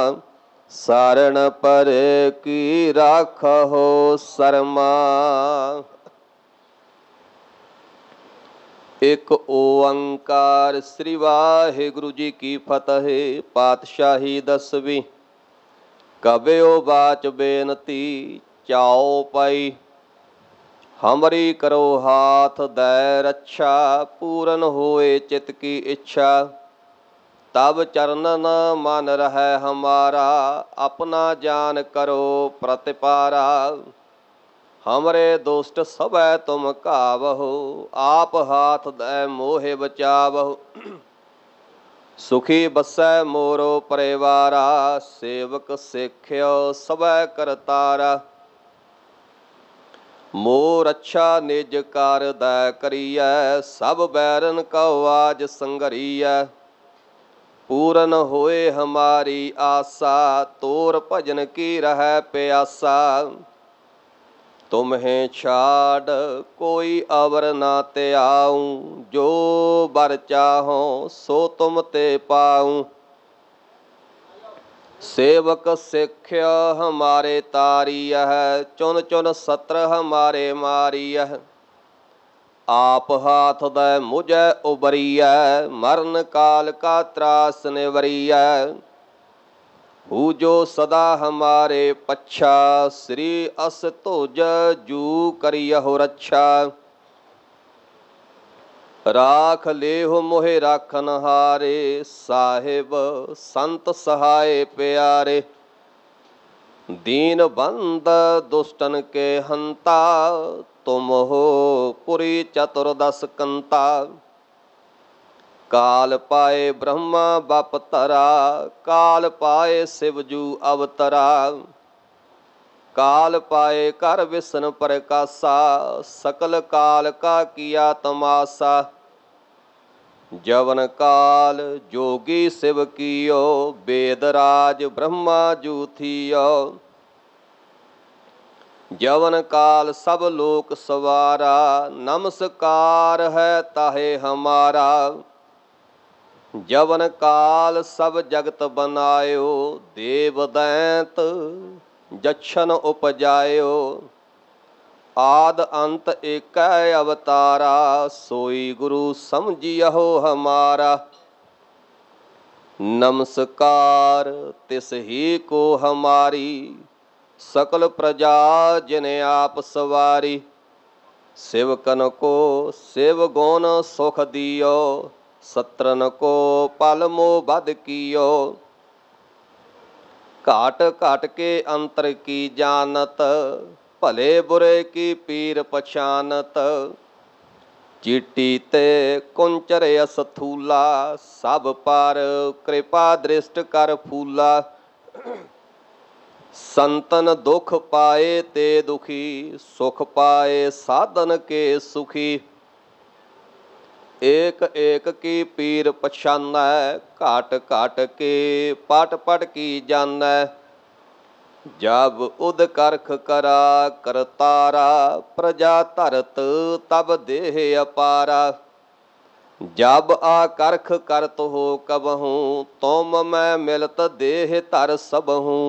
सारण पर की राखहो शर्मा। एक ओंकार श्री वाहिगुरु जी की फतेह। पातशाही 10वीं। कबियो बाच बेनती चाओ पाई। हमरी करो हाथ दै रक्षा। पूरन होए चित की इच्छा। तब चरणन मन रहै हमारा। अपना जान करो प्रतिपारा। हमरे दुष्ट सबै तुम कावहु। आप हाथ दै मोहे बचावहु। सुखी बसै मोरो परिवारा। सेवक सिख्यो सबै करतारा। मोर अच्छा निज कार दै करियै। सब बैरन कौ आज संघरियै। पूरन होए हमारी आशा। तोर भजन की रहै प्यासा। तुम्हें छाड़ कोई अवर ना त्याऊं। जो बर चाहो सो तुम ते पाऊं। सेवक सिख्या हमारे तारियह। चुन चुन सत्र हमारे मारियह। आप हाथ दै मुझै उबरियै। मरण काल का त्रास निवरियै। जो सदा हमारे पच्छा। श्री अस तुज जू करियहु रक्षा। राख लेहु मोहे राखन हारे। साहिब संत सहाय प्यारे। दीन बंद दुष्टन के हंता। तुम हो पुरी चतुर्दश कंता। काल पाए ब्रह्मा बप तरा। काल पाए शिवजू अवतरा। काल पाए कर विष्णु प्रकाशा। सकल काल का किया तमाशा। जवन काल जोगी शिव कियो। वेद राज ब्रह्मा जू थियो। जवन काल सब लोक सवारा। नमस्कार है ताहे हमारा। जवन काल सब जगत बनायो। देव दैंत जछन उपजायो। आद अंत एक अवतारा। सोई गुरु समझियहो हमारा। नमस्कार तिस ही को हमारी। सकल प्रजा जिने आप सवारी। सेवकन को शिव गुण सुख दियो। सत्रन को पल मोह बद कियो। घाट घाट के अंतर की जानत। भले बुरे की पीर पछानत। चीटी ते कुंचर असथूला। सब पर कृपा दृष्ट कर फूला। संतन दुख पाए ते दुखी। सुख पाए साधन के सुखी। एक एक की पीर पछानै। घाट घाट के पट पट की जानੈ। जब उद करख करा करतारा। प्रजा धरत तब देह अपारा। जब आकरख करत हो कबहूँ। तुम मैं मिलत देह धर सबहूँ।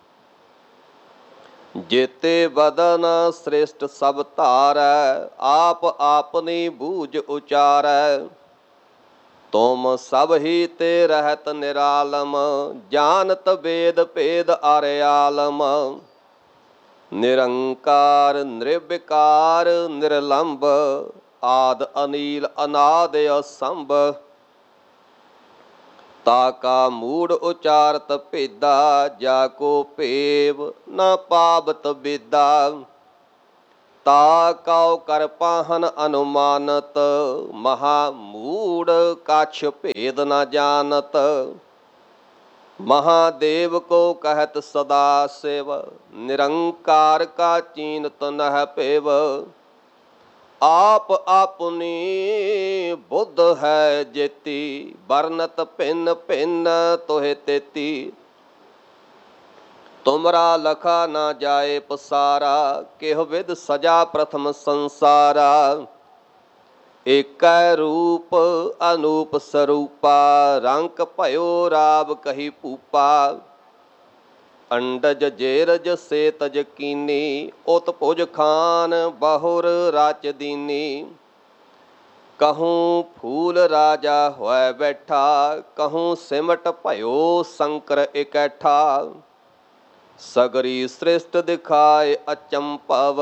जेते बदन श्रेष्ठ सब धारै। आप आपनी बूझ उचारै। तुम सब ही ते रहत निरालम। जानत वेद भेद अर आलम। निरंकार निर्विकार निर्लंब। आद अनील अनाद असंभ। ताका मूड उचारत भेदा। जाको भेव न पावत बेदा। ता कौ कर पाहन अनुमानत। महामूड कछ भेद न जानत। महादेव को कहत सदा शिव। निरंकार का चीनत नह पेव। आप अपनी बुद्ध है जेती। बरनत भिन्न भिन्न तोहे तेती। तुमरा लखा ना जाए पसारा। केह विद सजा प्रथम संसारा। एकै रूप अनूप स्वरूपा। रंक भयो राव कही पूपा। ਅੰਡਜ ਜੇਰਜ ਸੇ ਤਜ ਕੀਨੀ, ਉਤ ਭੁਜ ਖਾਨ ਬਹੁਰ ਰਾਚ ਦੀਨੀ। कहूँ फूल राजा होए बैठा, कहूँ सिमट भयो शंकर इकैठा। सगरी सृष्ट दिखाए अचंपव,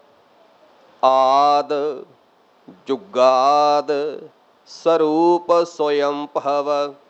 आद जुगाद स्वरूप स्वयं भव।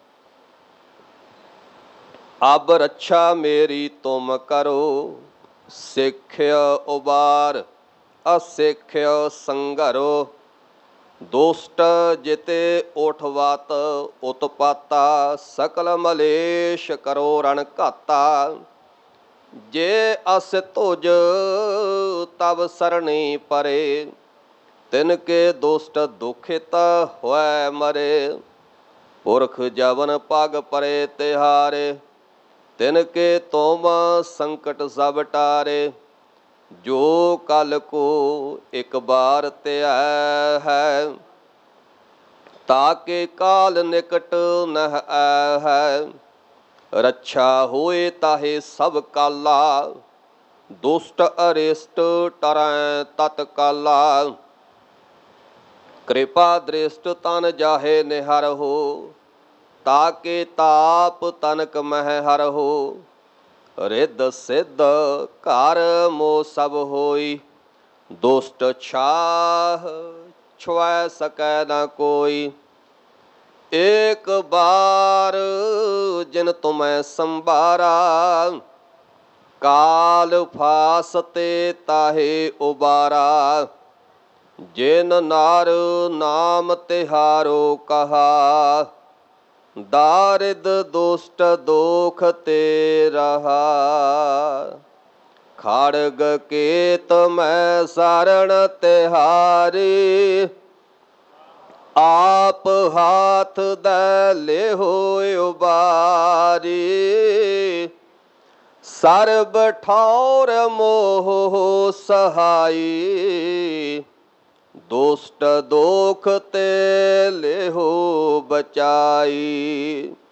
अब रक्षा मेरी तुम करो, सिख्य उबार असिख्य संगरो। दुष्ट जिते उठवात उत्पाता, सकल मलेश करो रण घाता। जे अस तुज तब सरणी परे, तिनके दुष्ट दुखित होए मरे। पुरख जवन पग परे तिहारे, तिनके तुम संकट सब टारे। जो कल को एक बार त्याय है, ताके काल निकट नह है। रक्षा होए ताहे सब काला, दुष्ट अरिष्ट टरै तत्काला। कृपा दृष्ट तन जाहे निहर हो, ताके ताप तनक मह हर हो। रिद्ध सिद्ध घर मो सब होई, दुष्ट छाह छुआ सकै न कोई। एक बार जिन तुम्हें संबारा, काल फासते ताहे उबारा। जिन नार नाम तिहारो कहा, दारिद दुष्ट दोख ते रहा। खड़ग केत मैं शरण तिहारी, आप हाथ दे ले हो उबारी। सर्ब ठौर मोह सहाई, दुष्ट दोख ते ले हो बचाई।